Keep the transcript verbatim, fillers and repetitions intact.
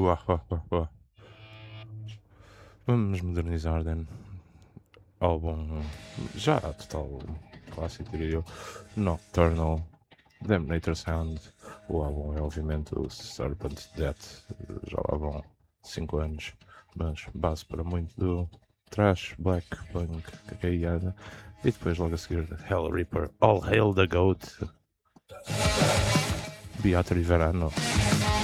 Uá, uá, uá, uá. Vamos modernizar, then. Álbum já total clássico, diria eu. Nocturnal, Damnator Sound. O álbum é obviamente o Serpent Death. Já lá vão cinco anos, mas base para muito do thrash, black, punk, cacaíada. E depois logo a seguir Hell Reaper, All Hail the Goat, Beato Verano.